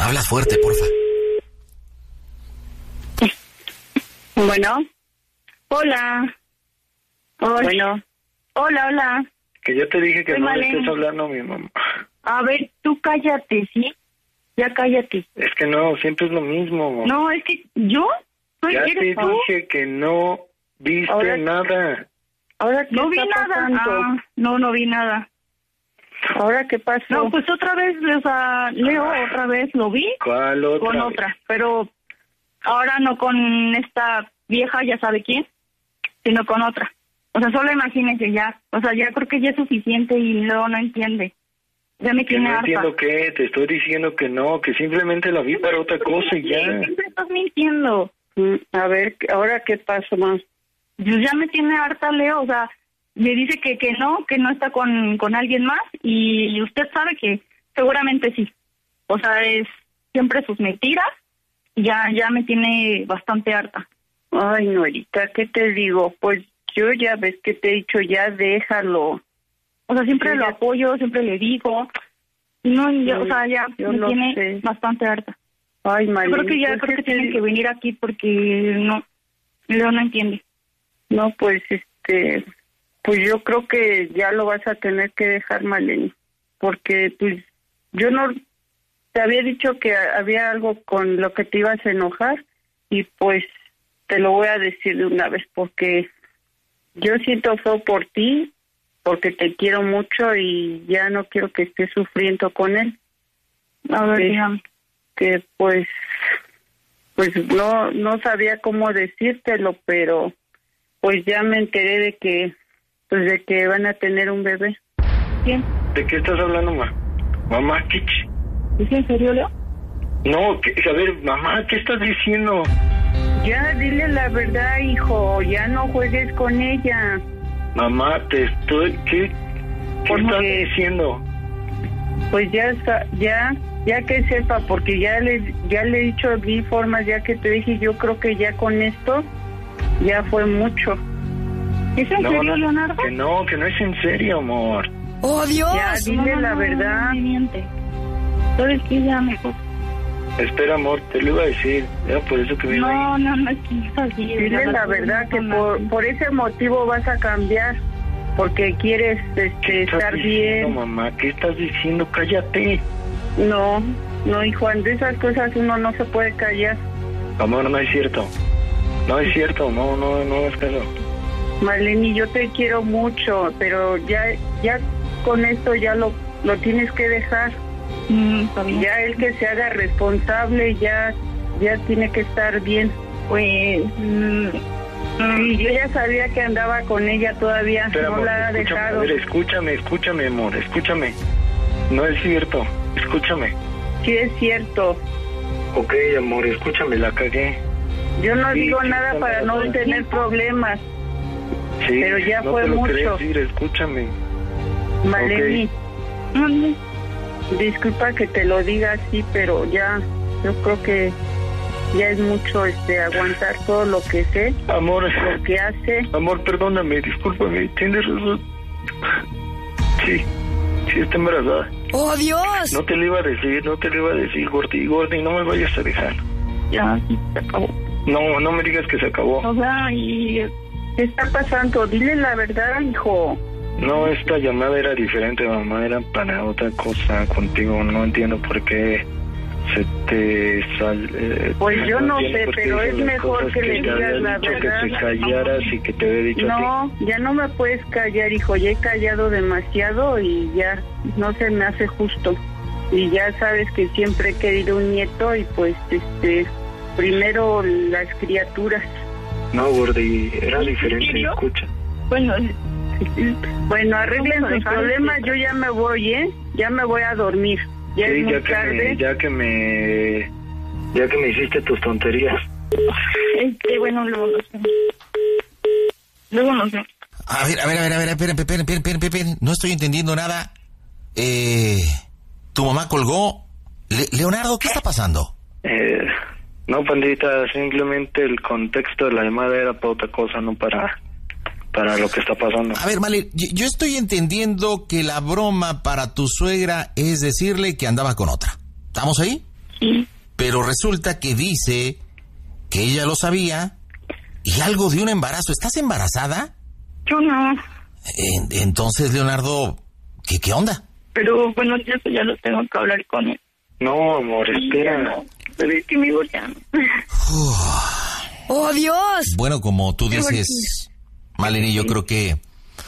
Habla fuerte, porfa. Bueno. Hola. Bueno. Hola. Que yo te dije que Soy no Malena. le estés hablando a mi mamá. A ver, tú cállate, ¿sí? Ya cállate. Es que no, siempre es lo mismo. No, es que yo... Ya te ¿eres tú? dije que no viste Ahora- nada. Ahora no vi nada. No vi nada. ¿Ahora qué pasó? No, pues otra vez, o sea, Leo, otra vez lo vi. ¿Cuál otra Con vez? otra, pero ahora no con esta vieja, ya sabe quién, sino con otra. O sea, solo imagínese ya. O sea, ya creo que ya es suficiente y Leo no entiende. Ya me Que tiene no harta. entiendo qué, te estoy diciendo que no, que simplemente la vi para otra cosa y ya. Siempre estás mintiendo. A ver, ¿ahora qué pasó más? Pues ya me tiene harta Leo, o sea, me dice que no está con alguien más y usted sabe que seguramente sí. O sea, es siempre sus mentiras y ya me tiene bastante harta. Ay, Norita, ¿qué te digo? Pues yo ya ves que te he dicho, ya déjalo. O sea, siempre Sí, lo ya. apoyo, siempre le digo. Y no, y ya, o sea, ya yo me lo tiene sé. bastante harta. Ay, Yo Malena. creo que ya pues, creo ¿qué que te tienen que venir aquí porque no, Leo no entiende. No, pues, pues yo creo que ya lo vas a tener que dejar, Malena, porque pues yo no te había dicho que había algo con lo que te ibas a enojar y pues te lo voy a decir de una vez porque yo siento feo por ti, porque te quiero mucho y ya no quiero que estés sufriendo con él. A ver, Que- dígame. que pues no sabía cómo decírtelo, pero pues ya me enteré de que van a tener un bebé. ¿Quién? ¿De qué estás hablando, ma? Mamá, ¿qué? ¿Es en serio, Leo? No, a ver, mamá, ¿qué estás diciendo? Ya, dile la verdad, hijo, ya no juegues con ella. Mamá, ¿qué ¿Por estás qué? diciendo? Pues ya que sepa, porque ya le he dicho de mil formas, ya que te dije, yo creo que ya con esto ya fue mucho. ¿Es en serio, Leonardo? Que no es en serio, amor. ¡Oh, Dios! Ya, dile No, la verdad. No, me miente. ¿Sabes qué? Ya mejor. Espera, amor, te lo iba a decir. Era por eso que vine ahí. No, es que es así. Dile la verdad que por ese motivo vas a cambiar, porque quieres ¿Qué estás estar diciendo, bien. mamá? ¿Qué estás diciendo? Cállate. No, hijo, de esas cosas uno no se puede callar. Amor, no es cierto. No es cierto, no es caso. Marlene, yo te quiero mucho, pero ya con esto ya lo tienes que dejar. Está bien. Ya él que se haga responsable, ya tiene que estar bien. Pues... Sí, yo ya sabía que andaba con ella todavía, Espera, no amor, la ha escúchame, dejado. a ver, escúchame, amor, escúchame. No es cierto, escúchame. Sí es cierto. Ok, amor, escúchame, la cagué. Yo no Sí, digo sí, nada está para no bien. tener problemas, Sí, pero ya no fue te lo mucho. quería decir, escúchame. Maleni, disculpa que te lo diga así, pero ya, yo creo que ya es mucho aguantar todo lo que sé, Amor, lo que hace. amor, perdóname, discúlpame, tienes razón. Sí, está embarazada. ¡Oh, Dios! No te lo iba a decir, Gordy, no me vayas a dejar. Ya, sí, se acabó. No me digas que se acabó. O sea, y... ¿Qué está pasando? Dile la verdad, hijo. No, esta llamada era diferente, mamá, era para otra cosa contigo, no entiendo por qué se te sale. Pues yo no sé, pero es mejor que le digas la Que verdad. te callaras y que te había dicho a ti. No, ya no me puedes callar, hijo. Ya he callado demasiado y ya no se me hace justo. Y ya sabes que siempre he querido un nieto y pues primero las criaturas. No, Gordy, era diferente, serio? escucha. Bueno, arreglen sus dejar problemas, yo ya me voy, Ya me voy a dormir. Ya Sí, es muy tarde. ya que me hiciste tus tonterías. Bueno, luego no sé. A ver, esperen. No estoy entendiendo nada. Tu mamá colgó. Leonardo, ¿qué está pasando? No, pandita, simplemente el contexto de la llamada era para otra cosa, no para lo que está pasando. A ver, Male, yo estoy entendiendo que la broma para tu suegra es decirle que andaba con otra. ¿Estamos ahí? Sí. Pero resulta que dice que ella lo sabía y algo de un embarazo. ¿Estás embarazada? Yo no. Entonces, Leonardo, ¿qué onda? Pero bueno, eso ya lo tengo que hablar con él. No, amor, espera. Pero es que me ya. ¡Oh, Dios! Bueno, como tú dices, Maleni, yo creo que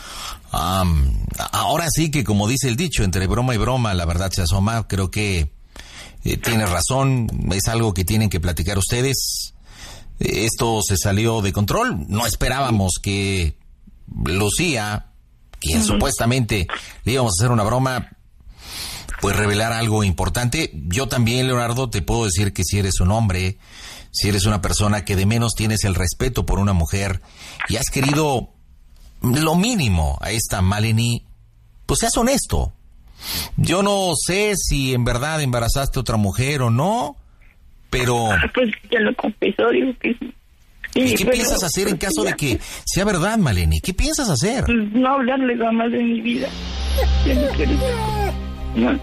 ahora sí que, como dice el dicho, entre broma y broma la verdad se asoma. Creo que tienes razón, es algo que tienen que platicar ustedes. Esto se salió de control. No esperábamos que Lucía, quien supuestamente le íbamos a hacer una broma, pues revelar algo importante. Yo también, Leonardo, te puedo decir que si eres un hombre, si eres una persona que de menos tienes el respeto por una mujer y has querido lo mínimo a esta Maleni, pues seas honesto. Yo no sé si en verdad embarazaste a otra mujer o no, pero... Pues ya lo confesó, digo que sí. ¿Y qué piensas hacer en caso de que sea verdad, Maleni? ¿Qué piensas hacer? Pues no hablarle jamás de mi vida. Ya no quiero. No.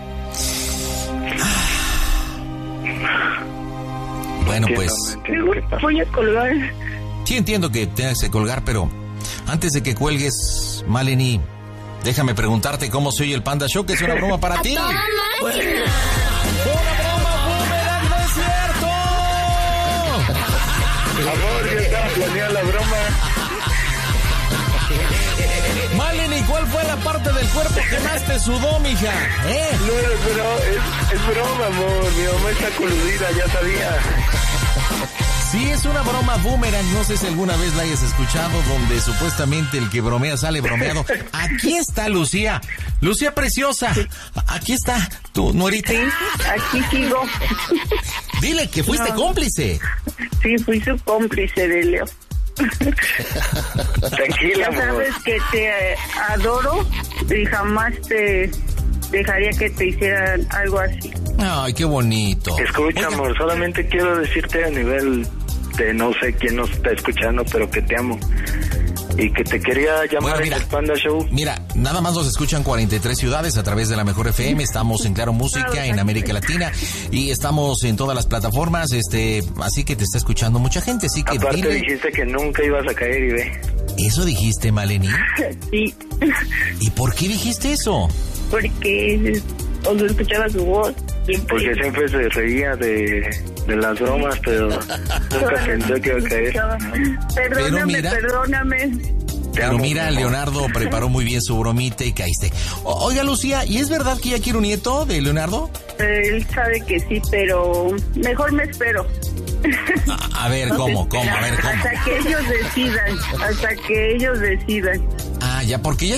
Bueno, Entiendo, pues... entiendo qué pasa. Voy a colgar. Sí entiendo que tengas que colgar, pero antes de que cuelgues, Maleni, déjame preguntarte cómo se oye el Panda Show, que es una broma para ti. ¡Toda máquina! ¡Una broma, boomerang! ¡No es cierto! Amor, yo estaba planeando la broma. Maleni, ¿cuál fue la parte del cuerpo que más te sudó, mija? No, pero es broma, amor. Mi mamá está coludida, ya sabía. Sí, es una broma boomerang, no sé si alguna vez la hayas escuchado, donde supuestamente el que bromea sale bromeado. Aquí está Lucía, Lucía preciosa, aquí está tu nuerita. Aquí sigo. Dile que fuiste cómplice. Sí, fui su cómplice de Leo. Tranquila, Ya amor. sabes que te adoro y jamás te dejaría que te hicieran algo así. Ay, qué bonito. Escucha, Oiga, amor, solamente quiero decirte a nivel de no sé quién nos está escuchando, pero que te amo. Y que te quería llamar Bueno, mira. en el Panda Show. Mira, nada más nos escuchan 43 ciudades a través de la Mejor FM, estamos en Claro Música, en América Latina, y estamos en todas las plataformas, así que te está escuchando mucha gente, así que Aparte dile... dijiste que nunca ibas a caer y ve. ¿Eso dijiste, Maleni? Sí. ¿Y por qué dijiste eso? Porque cuando escuchaba su voz, siempre... Porque siempre se reía de las bromas, pero nunca pensé que iba a caer. Perdóname, mira- perdóname. Pero mira, Leonardo preparó muy bien su bromita y caíste. Oiga, Lucía, ¿y es verdad que ya quiere un nieto de Leonardo? Él sabe que sí, pero mejor me espero. A ver, ¿cómo? A ver, ¿cómo? Hasta que ellos decidan. Ah, ya, porque ya